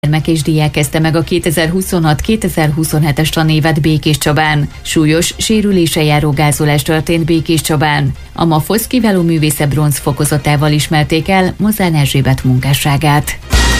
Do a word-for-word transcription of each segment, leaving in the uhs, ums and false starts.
Gyermek és diák kezdte meg a kétezer-huszonhat kétezer-huszonhetes tanévet Békéscsabán. Súlyos sérülése járó gázolás történt Békéscsabán. A MAFOSZ kiváló művésze bronz fokozatával ismerték el Mozán Erzsébet munkásságát.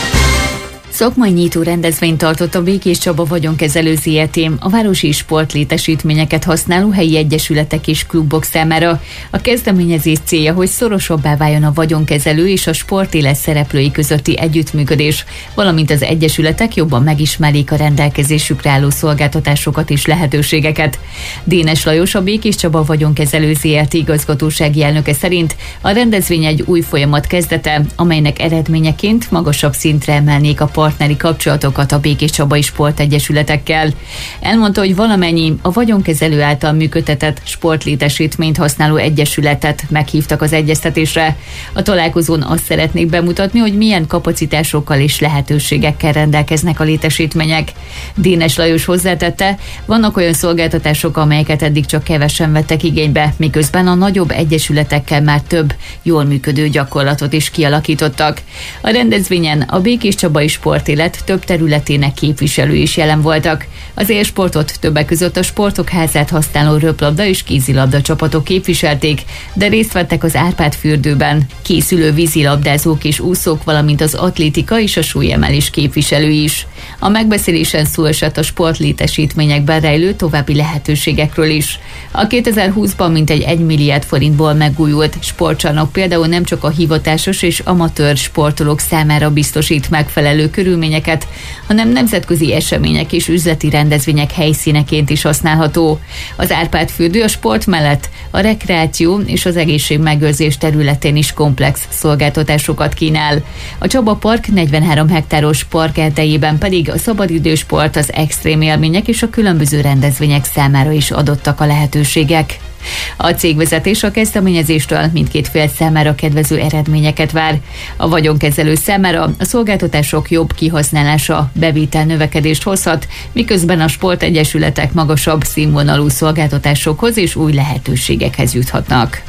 Szakmai nyitó rendezvényt tartott a Békéscsaba Vagyonkezelő zé er té, a városi sportlétesítményeket használó helyi egyesületek és klubok számára. A kezdeményezés célja, hogy szorosabbá váljon a vagyonkezelő és a sportélet szereplői közötti együttműködés, valamint az egyesületek jobban megismerjék a rendelkezésükre álló szolgáltatásokat és lehetőségeket. Dénes Lajos, a Békéscsaba Vagyonkezelő zé er té igazgatósági elnöke szerint a rendezvény egy új folyamat kezdete, amelynek eredményeként magasabb szintre emelnék a partneri kapcsolatokat a békéscsabai sportegyesületekkel. Elmondta, hogy valamennyi a vagyonkezelő által működtetett sportlétesítményt használó egyesületet meghívtak az egyeztetésre. A találkozón azt szeretnék bemutatni, hogy milyen kapacitásokkal és lehetőségekkel rendelkeznek a létesítmények. Dénes Lajos hozzátette, vannak olyan szolgáltatások, amelyeket eddig csak kevesen vettek igénybe, miközben a nagyobb egyesületekkel már több jól működő gyakorlatot is kialakítottak. A rendezvényen a békéscsabai sportélet több területének képviselői is jelen voltak. Az élsportot többek között a Sportok Házát használó röplabda és kézilabda csapatok képviselték, de részt vettek az Árpád-fürdőben készülő vízilabdázók és úszók, valamint az atlétika és a súlyemelés képviselői is. A megbeszélésen szó esett a sportlétesítményekben rejlő további lehetőségekről is. A kétezer-húszban mintegy egy milliárd forintból megújult sportcsarnok például nem csak a hivatásos és amatőr sportolók számára biztosít megfelelő körülményeket, hanem nemzetközi események és üzleti rendezvények helyszíneként is használható. Az Árpád-fürdő a sport mellett a rekreáció és az egészségmegőrzés területén is komplex szolgáltatásokat kínál. A Csaba Park negyvenhárom hektáros parkerdejében pedig a szabadidősport, az extrém élmények és a különböző rendezvények számára is adottak a lehetőségek. A cégvezetés a kezdeményezéstől mindkét fél számára kedvező eredményeket vár. A vagyonkezelő számára a szolgáltatások jobb kihasználása bevétel növekedést hozhat, miközben a sportegyesületek magasabb színvonalú szolgáltatásokhoz és új lehetőségekhez juthatnak.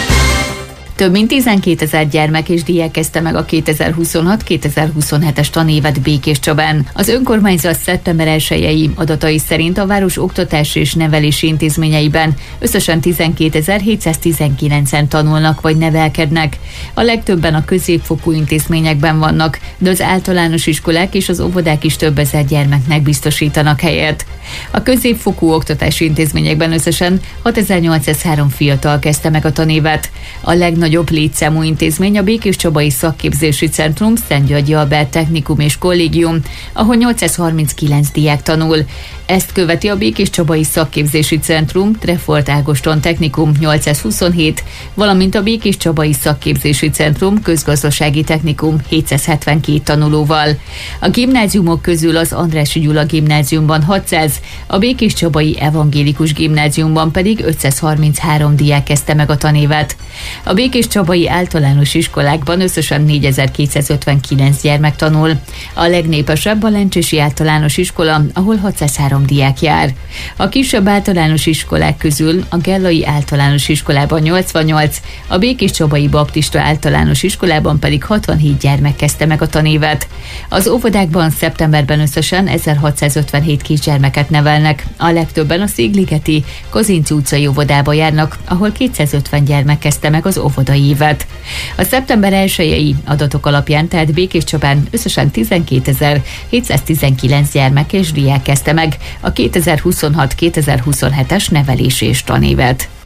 Több mint tizenkétezer gyermek és diák kezdte meg a kétezer-huszonhat kétezer-huszonhetes tanévet Békéscsabán. Az önkormányzat szeptember elsejei adatai szerint a város oktatási és nevelési intézményeiben összesen tizenkétezer-hétszáztizenkilencen tanulnak vagy nevelkednek. A legtöbben a középfokú intézményekben vannak, de az általános iskolák és az óvodák is több ezer gyermeknek biztosítanak helyet. A középfokú oktatási intézményekben összesen hatezer-nyolcszázhárom fiatal kezdte meg a tanévet. A legnagyobb létszámú intézmény a Békéscsabai Szakképzési Centrum, Szentgyörgyi Albert Technikum és Kollégium, ahol nyolcszázharminckilenc diák tanul. Ezt követi a Békéscsabai Szakképzési Centrum, Trefort Ágoston Technikum nyolcszázhuszonhét, valamint a Békéscsabai Szakképzési Centrum, Közgazdasági Technikum hétszázhetvenkét tanulóval. A gimnáziumok közül az Andrássy Gyula Gimnáziumban hatszáz, a Békéscsabai Evangélikus Gimnáziumban pedig ötszázharminchárom diák kezdte meg a tanévet. A békéscsabai általános iskolákban összesen négyezer-kétszázötvenkilenc gyermek tanul. A legnépesebb a Lencsési Általános Iskola, ahol hatszázhárom diák jár. A kisebb általános iskolák közül a Gellai Általános Iskolában nyolcvannyolc, a Békéscsabai Baptista Általános Iskolában pedig hatvanhét gyermek kezdte meg a tanévet. Az óvodákban szeptemberben összesen ezerhatszázötvenhét kisgyermeket nevelnek. A legtöbben a Szigligeti Kazinczy utcai óvodába járnak, ahol kétszázötven gyermek kezdte meg az óvodai évet. A szeptember elsejei adatok alapján tehát Békéscsabán összesen tizenkétezer-hétszáztizenkilenc gyermek és diák kezdte meg a kétezer-huszonhat kétezer-huszonhetes nevelési és tanévet.